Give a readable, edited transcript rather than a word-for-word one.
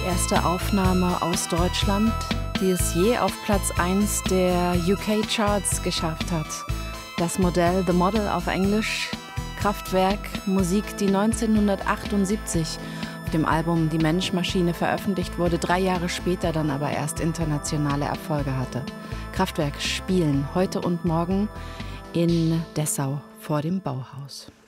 Die erste Aufnahme aus Deutschland, die es je auf Platz 1 der UK-Charts geschafft hat. Das Modell, The Model auf Englisch, Kraftwerk, Musik, die 1978 auf dem Album Die Mensch-Maschine veröffentlicht wurde, 3 Jahre später dann aber erst internationale Erfolge hatte. Kraftwerk spielen heute und morgen in Dessau vor dem Bauhaus.